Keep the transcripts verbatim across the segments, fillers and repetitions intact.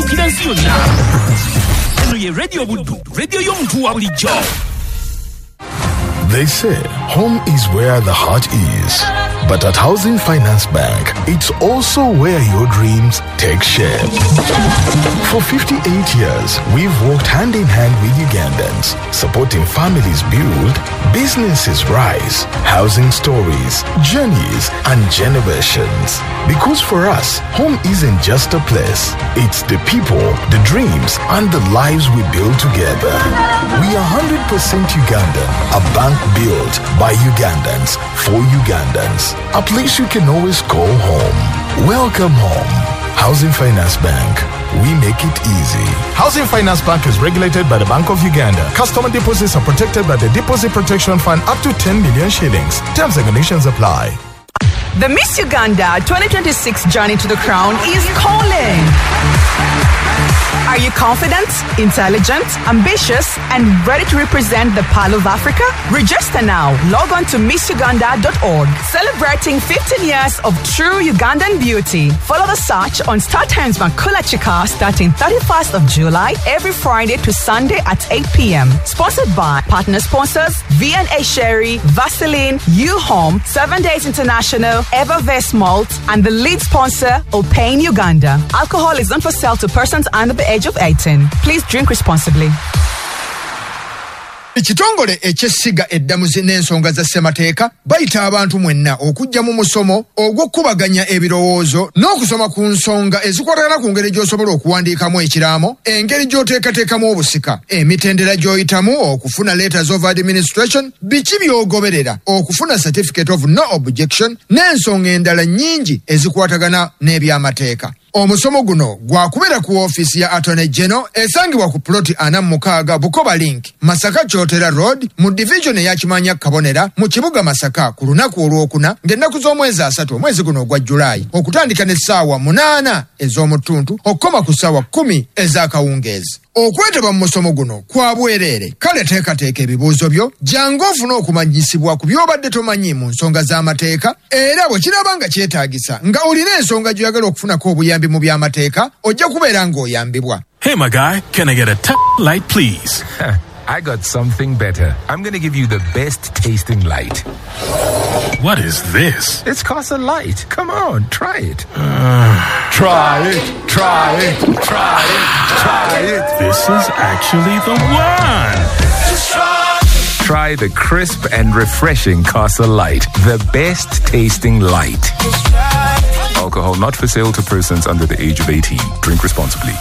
kila nsi yonna. Eno ye Radio Buddu, radio y'omuntu wa bulijjo. They say home is where the heart is. But at Housing Finance Bank, it's also where your dreams take shape. For fifty-eight years, we've worked hand in hand with Ugandans, supporting families build, businesses rise, housing stories, journeys, and generations. Because for us, home isn't just a place. It's the people, the dreams, and the lives we build together. We are one hundred percent Ugandan, a bank built by Ugandans, for Ugandans. A place you can always call home. Welcome home. Housing Finance Bank. We make it easy. Housing Finance Bank is regulated by the Bank of Uganda. Customer deposits are protected by the Deposit Protection Fund up to ten million shillings. Terms and conditions apply. The Miss Uganda twenty twenty-six journey to the crown is calling. Are you confident, intelligent, ambitious, and ready to represent the Pearl of Africa? Register now. Log on to miss uganda dot org. Celebrating fifteen years of true Ugandan beauty. Follow the search on Star Times Makula Chika starting thirty-first of July every Friday to Sunday at eight p.m. Sponsored by partner sponsors V and A Sherry, Vaseline, U-Home, Seven Days International, Evervest Malt, and the lead sponsor, Opain Uganda. Alcohol is not for sale to persons under the age of eighteen. Please drink responsibly. Ekitongole ekyessiga eddamuzi n'ensonga za ssemateeka bayita abantu mwenna okujja mu musomo ogw'okkubaganya ebirowoozo n'okusoma ku nsonga ezikwatagana ku ngeri gy'osobola okuwandiikamu ekiraamo, engeri gy'oteekateekamu obusika, emitendera gy'oyitamu okufuna letters of administration, biki by'ogoberera okufuna certificate of no objection n'ensonga endala nnyingi ezikwatagana n'ebyamateeka. Omusomo guno gwakubera ku ofisi ya Attorney General esangibwa ku ploti ana mukaaga Bukoba Link, Masaka Chotera Road, mu division ya Kimanya Kabonera, mu kibuga Masaka ku lunaku olwokuna ng'ennaku z'omwezi asatu omwezi guno ogwa Julayi, okutandika n'essaawa munaana ez'omutuntu okukoma ku ssaawa kkumi ez'akawungeezi. Okwetaba mu musomo guno kwa bwereere. Kale teekateeka ebibuuzo byo, jangu ofune okumanyisibwa ku by'obadde tomanyi mu nsonga z'amateeka, era bwe kiraba nga kyetaagisa nga olina ensonga gy'oyagala okufunako obuyambi mu by'amateeka, ojja kubeera ng'oyambibwa. Hey, my guy, can I get a t- light, please? I got something better. I'm going to give you the best tasting light. What is this? It's Casa Light. Come on, try it. Uh, try it, try it, try it, try it. This is actually the one. Just try. Try the crisp and refreshing Casa Light. The best tasting light. Alcohol not for sale to persons under the age of eighteen. Drink responsibly.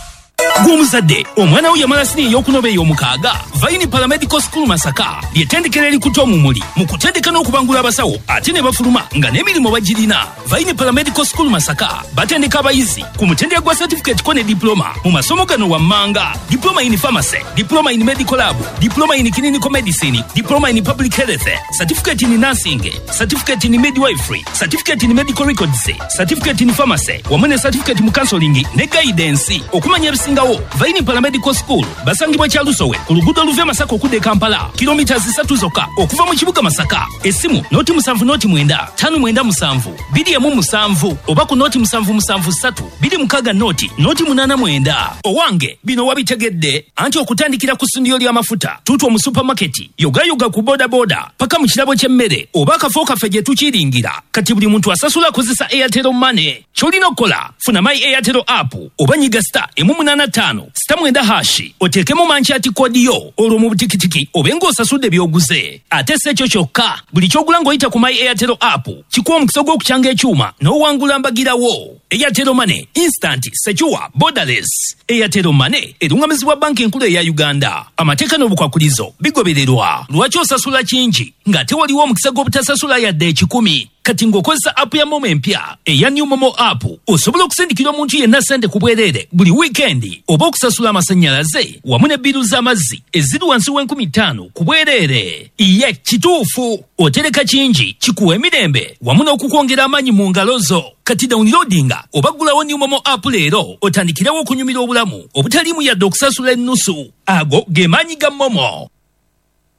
Gw'omuzadde omwana wo yamala sini ey'okunoba ey'omukaaga Vaini Paramedical School Masaka ly'ettendekero erikuta omumuli mu kutendeka n'okubangula abasawo ate ne bafuluma nga n'emirimu bagirina. Vaini Paramedical School Masaka batendeka abayizi ku mutendera gwa certificate ko ne diploma mu masomo gano wammanga: diploma in pharmacy, diploma in medical lab, diploma in clinical medicine, diploma in public health, certificate in nursing, certificate in midwifery, certificate in medical records, certificate in pharmacy wamu ne certificate mu counseling ne guidance. Okumanya ebisingawo Vaini Paramedical School basangibwa Kyalusowe ku luguudo oluva Masaka okudde Kampala, kilomita zisatu zokka okuva mu kibuga Masaka. Essimu noti musanvu noti mwenda tano mwenda musanvu bidi emu musanvu oba ku noti musanvu musanvu ssatu bidi mukaaga noti noti munaana mwenda. Owange bino wabitegedde anti okutandikira ku ssundiro ly'amafuta tutwa mu supermarket yogayoga ku boda boda paka mu kirabo ky'emmere oba akafo kaffe gye tukiringira. Kati buli muntu asasula akozesa Airtel Money. Ky'olina okukola funa My Airtel app oba nyiga star emu munaana ttaano sita mwenda hashi oteekemu manchati kodi yo olwo mu butikitiki obenga osasudde by'oguze. Ate si ekyo kyokka, buli ky'ogula ng'oyita ku My Airtel app kikuwa omukisa gw'okukyanga ekyuma n'owangula mbagirawo. Airtel Money instant secure borderless. Airtel Money erungamizibwa banka enkulu eya Uganda. Amateeka n'obukwakulizo bigobererwa. Lwaki osasula kingi ng'ate waliwo omukisa gw'obutasasula yadde ekikumi? Kati ng'okozesa app ya Momo empya eya New Momo app osobola okusindikira omuntu yenna ssente ku bwereere buli weekend oba okusasula amasannyalaze wamu ne biru z'amazzi eziri wansi w'enkumi ttaano ku bwereere. Iye kituufu, otereka kingi kikuwa emirembe wamu n'okukwongera amaanyi mu ngalo zo. Kati downloadinga oba gulawo New Momo app leero otandikirewo okunyumira obulamu obutaliimu yadde okusasula ennusu. Ago ge maanyi ga Momo.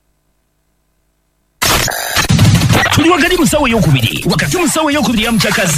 Tuli wakati musawo y'okubiri wakati musawo y'okubiri ya mchakazi